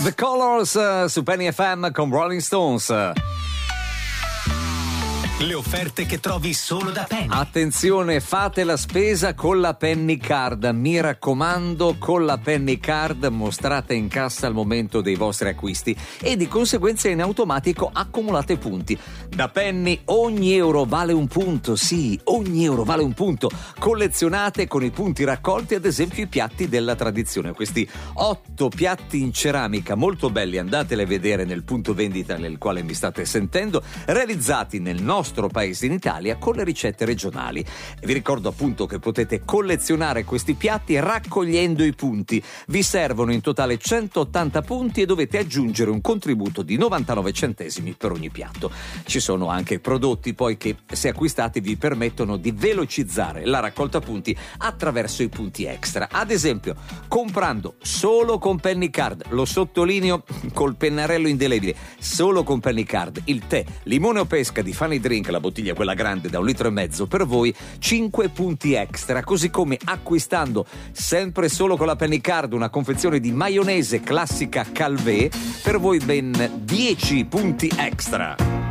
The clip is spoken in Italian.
The Colors su Penny FM con Rolling Stones. Le offerte che trovi solo da Penny. Attenzione, fate la spesa con la Penny Card, mi raccomando, con la Penny Card mostrate in cassa al momento dei vostri acquisti e di conseguenza in automatico accumulate punti. Da Penny ogni euro vale un punto, sì, ogni euro vale un punto. Collezionate con i punti raccolti ad esempio i piatti della tradizione, questi 8 piatti in ceramica molto belli, andateli a vedere nel punto vendita nel quale mi state sentendo, realizzati nel nostro paese in Italia con le ricette regionali. E vi ricordo appunto che potete collezionare questi piatti raccogliendo i punti. Vi servono in totale 180 punti e dovete aggiungere un contributo di 99 centesimi per ogni piatto. Ci sono anche prodotti poi che, se acquistati, vi permettono di velocizzare la raccolta punti attraverso i punti extra. Ad esempio, comprando solo con Penny Card, lo sottolineo col pennarello indelebile, solo con Penny Card, il tè, limone o pesca di Funny Drink, la bottiglia quella grande da 1,5 litri per voi, 5 punti extra, così come acquistando sempre solo con la Penny Card una confezione di maionese classica Calvé, per voi ben 10 punti extra.